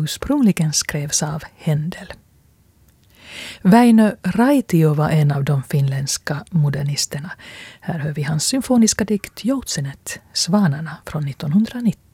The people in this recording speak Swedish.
ursprungligen skrevs av Händel. Väinö Raitio var en av de finländska modernisterna. Här hör vi hans symfoniska dikt Joutsenet, Svanarna från 1919.